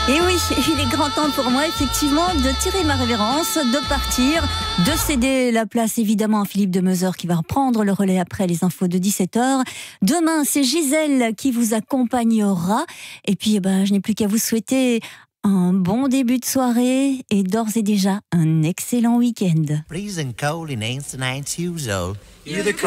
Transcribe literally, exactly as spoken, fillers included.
Et oui, il est grand temps pour moi, effectivement, de tirer ma révérence, de partir, de céder la place, évidemment, à Philippe Demeuzeur qui va reprendre le relais après les infos de dix-sept heures. Demain, c'est Gisèle qui vous accompagnera. Et puis, eh ben, je n'ai plus qu'à vous souhaiter un bon début de soirée et d'ores et déjà un excellent week-end. Freezing cold in ancient usual.